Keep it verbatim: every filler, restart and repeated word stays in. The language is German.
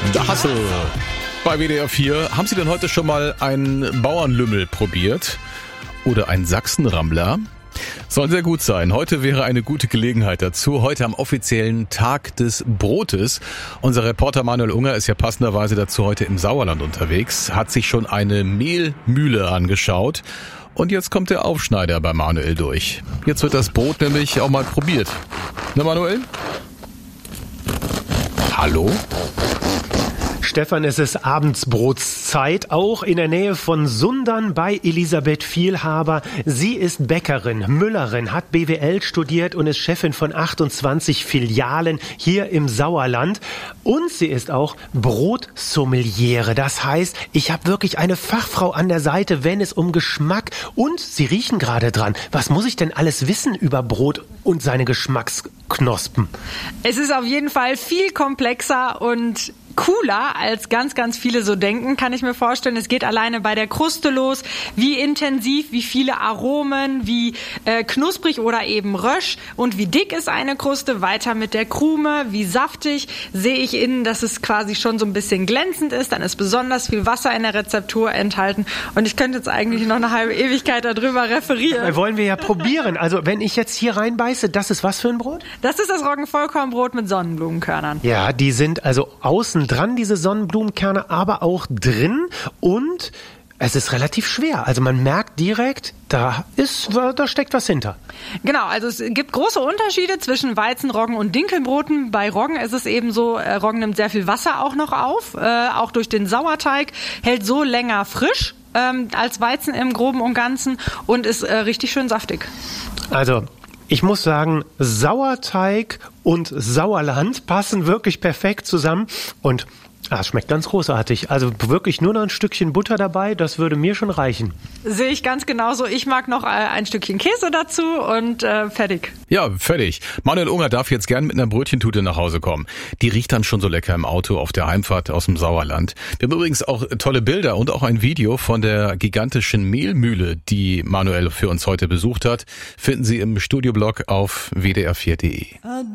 Der Hassel bei W D R vier. Haben Sie denn heute schon mal einen Bauernlümmel probiert? Oder einen Sachsenrammler? Soll sehr gut sein. Heute wäre eine gute Gelegenheit dazu. Heute am offiziellen Tag des Brotes. Unser Reporter Manuel Unger ist ja passenderweise dazu heute im Sauerland unterwegs, hat sich schon eine Mehlmühle angeschaut. Und jetzt kommt der Aufschneider bei Manuel durch. Jetzt wird das Brot nämlich auch mal probiert. Na, Manuel? Hallo? Stefan, es ist Abendsbrotszeit, auch in der Nähe von Sundern bei Elisabeth Vielhaber. Sie ist Bäckerin, Müllerin, hat B W L studiert und ist Chefin von achtundzwanzig Filialen hier im Sauerland. Und sie ist auch Brotsommeliere. Das heißt, ich habe wirklich eine Fachfrau an der Seite, wenn es um Geschmack und Sie riechen gerade dran. Was muss ich denn alles wissen über Brot und seine Geschmacksknospen? Es ist auf jeden Fall viel komplexer und cooler, als ganz, ganz viele so denken, kann ich mir vorstellen. Es geht alleine bei der Kruste los, wie intensiv, wie viele Aromen, wie äh, knusprig oder eben rösch und wie dick ist eine Kruste, weiter mit der Krume, wie saftig, sehe ich innen, dass es quasi schon so ein bisschen glänzend ist, dann ist besonders viel Wasser in der Rezeptur enthalten und ich könnte jetzt eigentlich noch eine halbe Ewigkeit darüber referieren. Das wollen wir ja probieren. Also wenn ich jetzt hier reinbeiße, das ist was für ein Brot? Das ist das Roggenvollkornbrot mit Sonnenblumenkörnern. Ja, die sind also außen dran, diese Sonnenblumenkerne, aber auch drin und es ist relativ schwer. Also man merkt direkt, da ist, da steckt was hinter. Genau, also es gibt große Unterschiede zwischen Weizen, Roggen und Dinkelbroten. Bei Roggen ist es eben so, Roggen nimmt sehr viel Wasser auch noch auf, äh, auch durch den Sauerteig, hält so länger frisch ähm, als Weizen im Groben und Ganzen und ist äh, richtig schön saftig. Also ich muss sagen, Sauerteig und Sauerland passen wirklich perfekt zusammen und ah, es schmeckt ganz großartig. Also wirklich nur noch ein Stückchen Butter dabei, das würde mir schon reichen. Sehe ich ganz genauso. Ich mag noch ein Stückchen Käse dazu und äh, fertig. Ja, fertig. Manuel Unger darf jetzt gern mit einer Brötchentute nach Hause kommen. Die riecht dann schon so lecker im Auto auf der Heimfahrt aus dem Sauerland. Wir haben übrigens auch tolle Bilder und auch ein Video von der gigantischen Mehlmühle, die Manuel für uns heute besucht hat. Finden Sie im Studioblog auf w d r vier punkt d e.